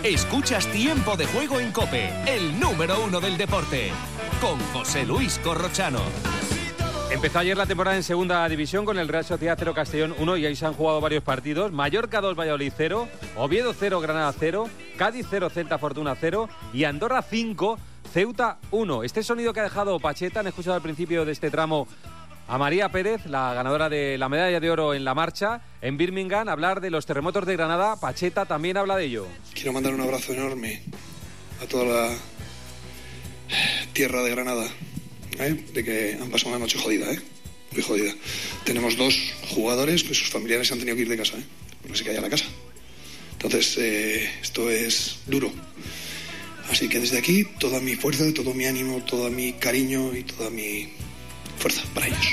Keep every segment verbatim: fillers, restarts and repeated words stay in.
Escuchas Tiempo de Juego en COPE, el número uno del deporte, con José Luis Corrochano. Empezó ayer la temporada en segunda división con el Real Sociedad cero Castellón uno y ahí se han jugado varios partidos. Mallorca dos, Valladolid cero, Oviedo cero, Granada cero, Cádiz cero, Celta Fortuna cero y Andorra cinco, Ceuta uno. Este sonido que ha dejado Pacheta, han escuchado al principio de este tramo a María Pérez, la ganadora de la medalla de oro en la marcha en Birmingham, hablar de los terremotos de Granada. Pacheta también habla de ello. Quiero mandar un abrazo enorme a toda la tierra de Granada, ¿eh? De que han pasado una noche jodida, ¿eh? Muy jodida. Tenemos dos jugadores que sus familiares han tenido que ir de casa, ¿eh? Porque se caía la casa. Entonces, eh, esto es duro. Así que desde aquí, toda mi fuerza, todo mi ánimo, todo mi cariño y toda mi fuerza para ellos.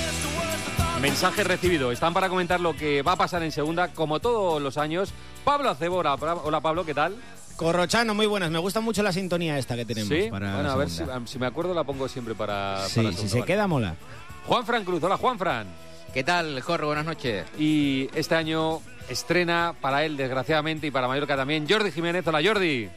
Mensaje recibido. Están para comentar lo que va a pasar en segunda, como todos los años. Pablo Acebo. Hola, Pablo, ¿qué tal? Corrochano, muy buenas. Me gusta mucho la sintonía esta que tenemos. ¿Sí? Para bueno, a ver si, si me acuerdo la pongo siempre para... Sí, para si se vale. Queda, mola. Juanfran Cruz. Hola, Juanfran. ¿Qué tal, Corro? Buenas noches. Y este año estrena para él, desgraciadamente, y para Mallorca también, Jordi Jiménez. Hola, Jordi.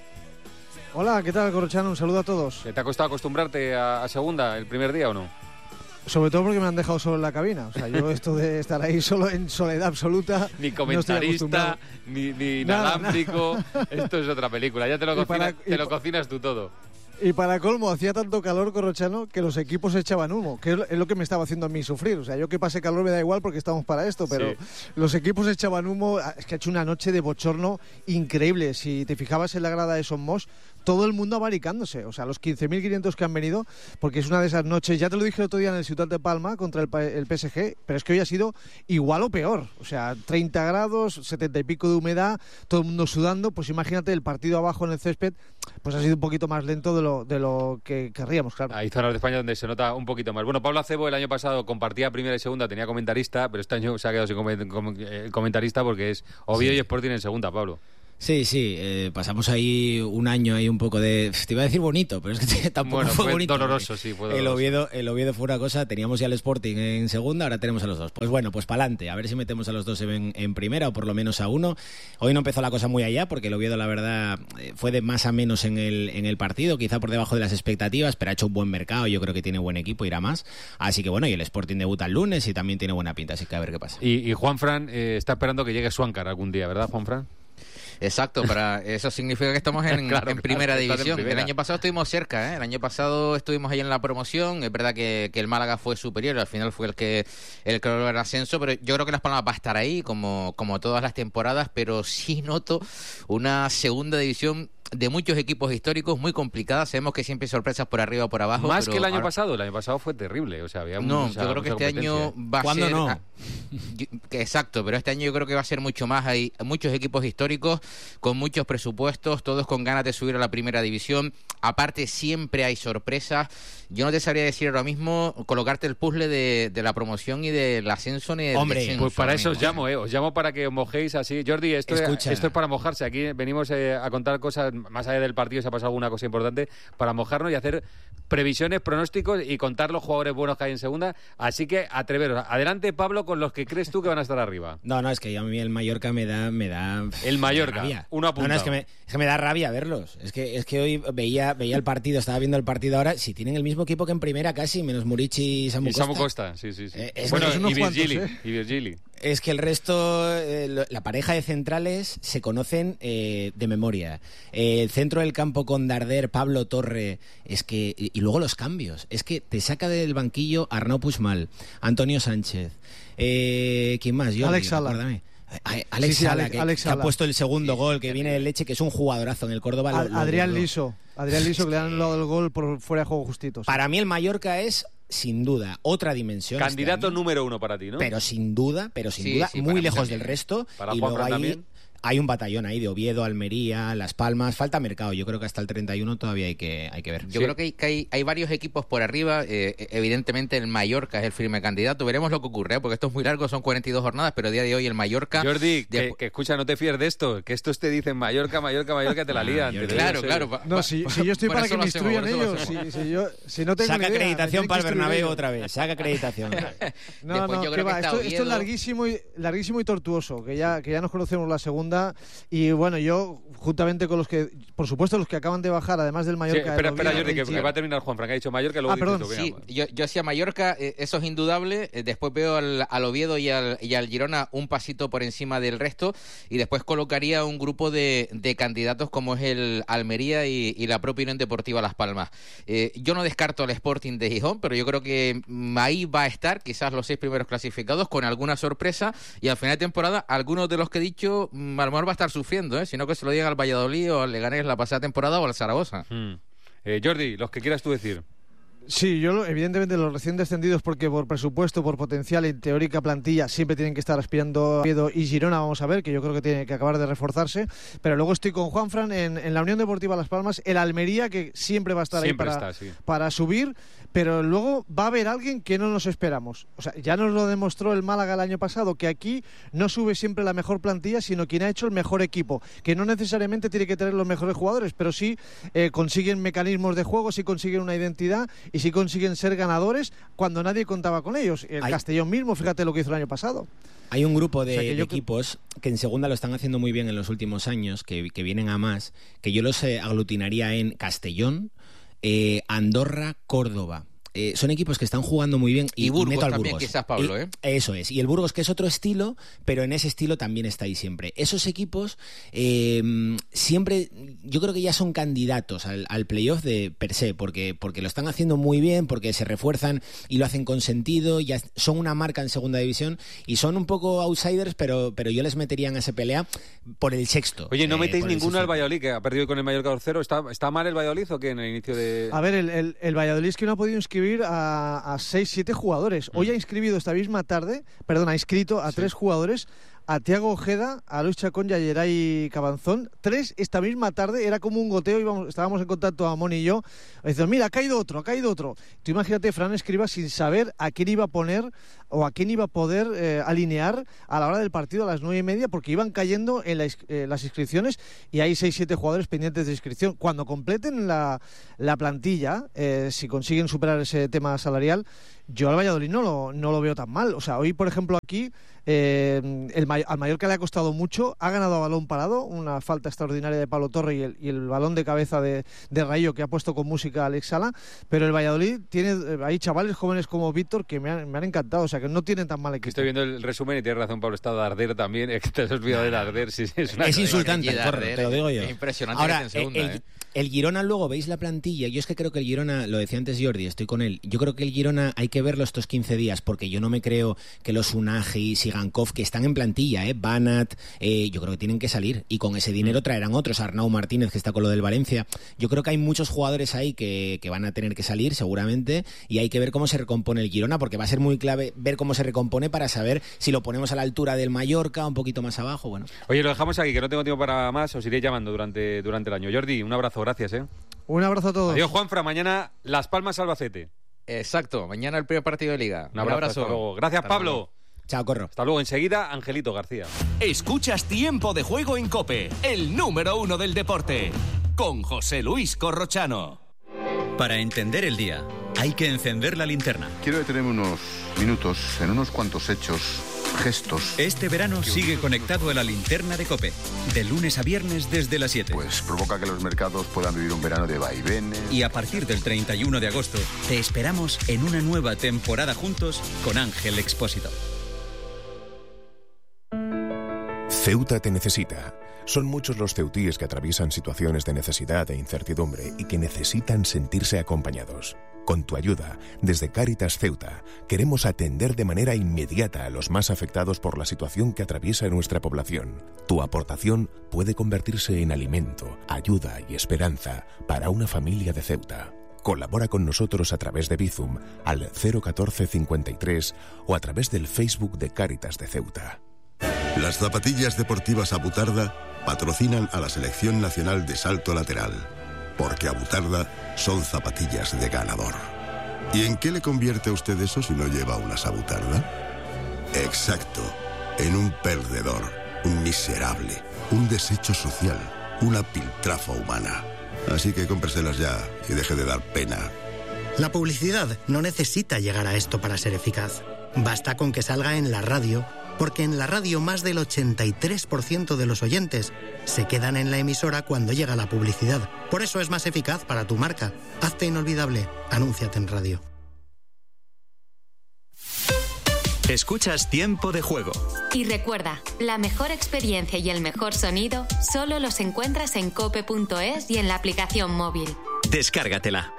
Hola, ¿qué tal, Corrochano? Un saludo a todos. ¿Te ha costado acostumbrarte a, a segunda el primer día o no? Sobre todo porque me han dejado solo en la cabina. O sea, yo esto de estar ahí solo en soledad absoluta... Ni comentarista, no ni, ni inalámbrico. Esto es otra película. Ya te lo, cocina, para, te lo cocinas tú todo. Y para colmo, hacía tanto calor, Corrochano, que los equipos echaban humo, que es lo que me estaba haciendo a mí sufrir. O sea, yo que pase calor me da igual porque estamos para esto, pero sí. Los equipos echaban humo. Es que ha hecho una noche de bochorno increíble. Si te fijabas en la grada de Son Moix, todo el mundo abaricándose. O sea, los quince mil quinientos que han venido, porque es una de esas noches, ya te lo dije el otro día en el Ciutat de Palma contra el, el P S G, pero es que hoy ha sido igual o peor. O sea, treinta grados, setenta y pico de humedad, todo el mundo sudando. Pues imagínate, el partido abajo en el césped, pues ha sido un poquito más lento de lo de lo que querríamos, claro. Hay zonas de España donde se nota un poquito más. Bueno, Pablo Acebo el año pasado compartía primera y segunda, tenía comentarista, pero este año se ha quedado sin comentarista porque es Oviedo sí. Y Sporting en segunda, Pablo. Sí, sí, eh, pasamos ahí un año ahí un poco de... Te iba a decir bonito, pero es que tampoco bueno, fue, fue bonito. doloroso, sí, fue doloroso. El Oviedo, el Oviedo fue una cosa, teníamos ya el Sporting en segunda, ahora tenemos a los dos. Pues bueno, pues pa'lante, a ver si metemos a los dos en, en primera o por lo menos a uno. Hoy no empezó la cosa muy allá porque el Oviedo, la verdad, fue de más a menos en el, en el partido, quizá por debajo de las expectativas, pero ha hecho un buen mercado, yo creo que tiene buen equipo, irá más. Así que bueno, y el Sporting debuta el lunes y también tiene buena pinta, así que a ver qué pasa. Y, y Juanfran eh, está esperando que llegue Swankar algún día, ¿verdad, Juanfran? Exacto, para eso significa que estamos en, claro, en primera claro, división. En primera. El año pasado estuvimos cerca, ¿eh? El año pasado estuvimos ahí en la promoción. Es verdad que, que el Málaga fue superior, al final fue el que el que logró el ascenso, pero yo creo que Las Palmas va a estar ahí como, como todas las temporadas, pero sí noto una segunda división de muchos equipos históricos muy complicadas. Sabemos que siempre hay sorpresas por arriba o por abajo. Más pero que el año ahora... pasado. El año pasado fue terrible. O sea, había no, mucha, yo creo que este año va a ¿Cuándo ser... no? Ah, yo, que exacto, pero este año yo creo que va a ser mucho más. Hay muchos equipos históricos con muchos presupuestos, todos con ganas de subir a la primera división. Aparte, siempre hay sorpresas. Yo no te sabría decir ahora mismo colocarte el puzzle de, de la promoción y del ascenso ni del Hombre, descenso. Pues para eso mismo. os llamo, ¿eh? Os llamo para que os mojéis así. Jordi, esto, es, esto es para mojarse. Aquí venimos eh, a contar cosas más allá del partido, si ha pasado alguna cosa importante, para mojarnos y hacer previsiones, pronósticos y contar los jugadores buenos que hay en segunda. Así que atreveros. Adelante, Pablo, con los que crees tú que van a estar arriba. No, no, es que a mí el Mallorca me da... Me da el Mallorca, rabia. uno apuntado. No, no, es que, me, es que me da rabia verlos. Es que, es que hoy veía, veía el partido, estaba viendo el partido ahora. Si tienen el mismo equipo que en primera casi, menos Murici y Samu Costa. Y Samu Costa, sí, sí, sí. Eh, es bueno, y Virgili, cuantos, ¿eh? y Virgili. Es que el resto, eh, la pareja de centrales se conocen eh, de memoria. Eh, el centro del campo con Darder, Pablo Torre, es que y, y luego los cambios. Es que te saca del banquillo Arnau Puigmal, Antonio Sánchez, eh, ¿quién más? Yo, Alex Sala. Acuérdame. Alex sí, sí, Sala, Alex, que, Alex que ha Sala. puesto el segundo gol, que viene de leche, que es un jugadorazo en el Córdoba. Lo, lo, Adrián lo, Liso, Adrián Liso, que le han anulado el gol por fuera de juego justito. Sí. Para mí el Mallorca es, sin duda, otra dimensión. Candidato este número uno para ti, ¿no? Pero sin duda, pero sin Sí, duda, sí, muy lejos también. del resto. Para y Juan luego Fran ahí también. hay un batallón ahí de Oviedo, Almería, Las Palmas. Falta mercado. Yo creo que hasta el treinta y uno todavía hay que, hay que ver. Yo sí. creo que, hay, que hay, hay varios equipos por arriba. Eh, evidentemente el Mallorca es el firme candidato. Veremos lo que ocurre, ¿eh? Porque esto es muy largo, son cuarenta y dos jornadas, pero a día de hoy el Mallorca... Jordi, de... que, que escucha, no te fíes de esto, que estos te dicen Mallorca, Mallorca, Mallorca, te la lían. Ah, te claro, te claro. Pa, no, pa, si, pa, si yo estoy para que me hacemos, instruyan ellos. Si, si, yo, si no tengo Saca idea, acreditación para el Bernabéu ellos. otra vez. Saca acreditación. No, Después no, yo que creo va. que está Esto, Oviedo... esto es larguísimo y, larguísimo y tortuoso, que ya, que ya nos conocemos la segunda. segunda. Y bueno, yo, juntamente con los que, por supuesto, los que acaban de bajar, además del Mallorca... Sí, espera, espera, Jordi, que, Elche... que va a terminar Juan Fran, ha dicho Mallorca, luego ah, perdón. tú, sí, yo, yo hacia Mallorca, eh, eso es indudable. Eh, después veo al, al Oviedo y al, y al Girona un pasito por encima del resto, y después colocaría un grupo de, de candidatos como es el Almería y, y la propia Unión Deportiva Las Palmas. Eh, yo no descarto al Sporting de Gijón, pero yo creo que ahí va a estar, quizás los seis primeros clasificados, con alguna sorpresa, y al final de temporada, algunos de los que he dicho, a lo mejor va a estar sufriendo, ¿eh? Sino que se lo digan al Valladolid o al Leganés la pasada temporada o al Zaragoza. Hmm. Eh, Jordi, los que quieras tú decir. Sí, yo evidentemente los recién descendidos, porque por presupuesto, por potencial y teórica plantilla siempre tienen que estar aspirando a Oviedo y Girona, vamos a ver, que yo creo que tiene que acabar de reforzarse, pero luego estoy con Juanfran en, en la Unión Deportiva Las Palmas, el Almería, que siempre va a estar siempre ahí para, está, sí. para subir, pero luego va a haber alguien que no nos esperamos. O sea, ya nos lo demostró el Málaga el año pasado, que aquí no sube siempre la mejor plantilla, sino quien ha hecho el mejor equipo, que no necesariamente tiene que tener los mejores jugadores, pero sí eh, consiguen mecanismos de juego, sí consiguen una identidad y sí consiguen ser ganadores cuando nadie contaba con ellos. El Hay... Castellón mismo, fíjate lo que hizo el año pasado. Hay un grupo de, o sea, que de equipos que en segunda lo están haciendo muy bien en los últimos años, que, que vienen a más, que yo los eh, aglutinaría en Castellón, eh, Andorra, Córdoba. Eh, son equipos que están jugando muy bien y, y Burgos y meto al también, Burgos. quizás, Pablo, y, ¿eh? Eso es, y el Burgos, que es otro estilo, pero en ese estilo también está ahí siempre. Esos equipos eh, siempre, yo creo que ya son candidatos al, al playoff de per se, porque, porque lo están haciendo muy bien, porque se refuerzan y lo hacen con sentido, ya son una marca en segunda división y son un poco outsiders, pero, pero yo les metería en esa pelea por el sexto. Oye, ¿no eh, metéis ninguno al sexto. Valladolid, que ha perdido con el Mallorca dos cero? ¿Está, ¿Está mal el Valladolid o qué en el inicio de...? A ver, el, el, el Valladolid es que no ha podido inscribir a seis siete jugadores. Hoy ha inscribido esta misma tarde, perdón, ha inscrito a sí. tres jugadores, a Tiago Ojeda, a Luis Chacón y a Yeray Cabanzón. Tres esta misma tarde, era como un goteo, íbamos, estábamos en contacto a Moni y yo, diciendo, mira, ha caído otro, ha caído otro. Tú imagínate, Fran Escriba, sin saber a quién iba a poner o a quién iba a poder eh, alinear a la hora del partido a las nueve y media, porque iban cayendo en la, eh, las inscripciones y hay seis siete jugadores pendientes de inscripción. Cuando completen la, la plantilla, eh, si consiguen superar ese tema salarial, yo al Valladolid no lo, no lo veo tan mal. O sea, hoy, por ejemplo, aquí eh, el, al Mallorca le ha costado mucho, ha ganado a balón parado, una falta extraordinaria de Pablo Torre y el, y el balón de cabeza de, de Rayo que ha puesto con música Alex Sala, pero el Valladolid tiene eh, ahí chavales jóvenes como Víctor que me han, me han encantado, o sea, que no tienen tan mal equipo. Estoy viendo el resumen y tienes razón, Pablo, está Darder también, es que te has olvidado de Darder. Sí, sí, es una es insultante, Darder, te lo digo yo. Es impresionante. Ahora, en segunda, el, ¿eh? el Girona, luego veis la plantilla, yo es que creo que el Girona, lo decía antes Jordi, estoy con él, yo creo que el Girona hay que verlo estos quince días, porque yo no me creo que los Unagi, Sigankov, que están en plantilla, eh, Banat, eh, yo creo que tienen que salir, y con ese dinero traerán otros, Arnau Martínez, que está con lo del Valencia. Yo creo que hay muchos jugadores ahí que, que van a tener que salir, seguramente, y hay que ver cómo se recompone el Girona, porque va a ser muy clave ver cómo se recompone para saber si lo ponemos a la altura del Mallorca, un poquito más abajo, bueno. Oye, lo dejamos aquí, que no tengo tiempo para más, os iré llamando durante, durante el año. Jordi, un abrazo, gracias, ¿eh? Un abrazo a todos. Adiós, Juanfra, mañana Las Palmas Albacete. Exacto, mañana el primer partido de Liga. Un abrazo. Un abrazo. Hasta luego. Gracias, hasta Pablo. Luego. Chao, Corro. Hasta luego. Enseguida, Angelito García. Escuchas Tiempo de Juego en COPE, el número uno del deporte, con José Luis Corrochano. Para entender el día, hay que encender la linterna. Quiero detenerme unos minutos en unos cuantos hechos, gestos. Este verano sigue conectado a la linterna de COPE, de lunes a viernes desde las siete. Pues provoca que los mercados puedan vivir un verano de vaivenes. Y a partir del treinta y uno de agosto, te esperamos en una nueva temporada juntos con Ángel Expósito. Ceuta te necesita. Son muchos los ceutíes que atraviesan situaciones de necesidad e incertidumbre y que necesitan sentirse acompañados. Con tu ayuda, desde Cáritas Ceuta, queremos atender de manera inmediata a los más afectados por la situación que atraviesa nuestra población. Tu aportación puede convertirse en alimento, ayuda y esperanza para una familia de Ceuta. Colabora con nosotros a través de Bizum al cero catorce cincuenta y tres o a través del Facebook de Cáritas de Ceuta. Las zapatillas deportivas Abutarda patrocinan a la Selección Nacional de Salto Lateral, porque Abutarda son zapatillas de ganador. ¿Y en qué le convierte a usted eso si no lleva unas Abutarda? Exacto, en un perdedor, un miserable, un desecho social, una piltrafa humana. Así que cómpreselas ya y deje de dar pena. La publicidad no necesita llegar a esto para ser eficaz. Basta con que salga en la radio, porque en la radio más del ochenta y tres por ciento de los oyentes se quedan en la emisora cuando llega la publicidad. Por eso es más eficaz para tu marca. Hazte inolvidable. Anúnciate en radio. Escuchas Tiempo de Juego. Y recuerda, la mejor experiencia y el mejor sonido solo los encuentras en cope punto es y en la aplicación móvil. Descárgatela.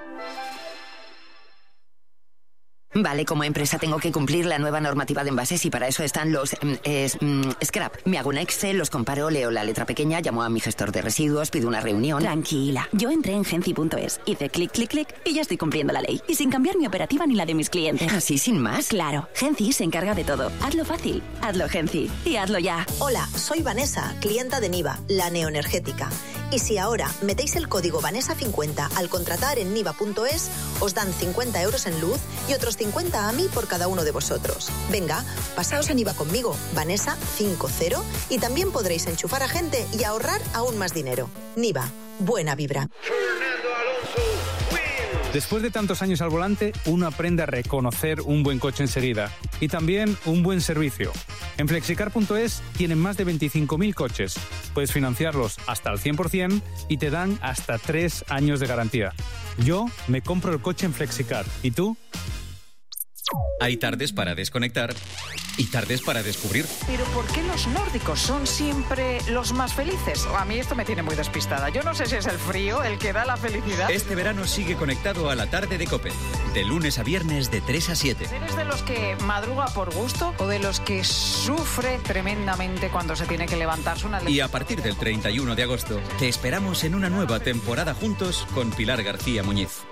Vale, como empresa tengo que cumplir la nueva normativa de envases y para eso están los mm, es, mm, scrap. Me hago un Excel, los comparo, leo la letra pequeña, llamo a mi gestor de residuos, pido una reunión. Tranquila, yo entré en genci punto es, hice clic, clic, clic y ya estoy cumpliendo la ley. Y sin cambiar mi operativa ni la de mis clientes. ¿Así sin más? Claro, Genci se encarga de todo. Hazlo fácil, hazlo Genci y hazlo ya. Hola, soy Vanessa, clienta de Niva, la neoenergética. Y si ahora metéis el código Vanessa cincuenta al contratar en niva punto es, os dan cincuenta euros en luz y otros cincuenta a mí por cada uno de vosotros. Venga, pasaos a Niva conmigo, Vanessa cincuenta, y también podréis enchufar a gente y ahorrar aún más dinero. Niva, buena vibra. Después de tantos años al volante, uno aprende a reconocer un buen coche enseguida y también un buen servicio. En flexicar punto es tienen más de veinticinco mil coches. Puedes financiarlos hasta al cien por ciento y te dan hasta tres años de garantía. Yo me compro el coche en Flexicar. ¿Y tú? Hay tardes para desconectar y tardes para descubrir. Pero ¿por qué los nórdicos son siempre los más felices? A mí esto me tiene muy despistada. Yo no sé si es el frío el que da la felicidad. Este verano sigue conectado a la tarde de COPE. De lunes a viernes de tres a siete. ¿Eres de los que madruga por gusto o de los que sufre tremendamente cuando se tiene que levantarse una... Y a partir del treinta y uno de agosto te esperamos en una nueva temporada juntos con Pilar García Muñiz.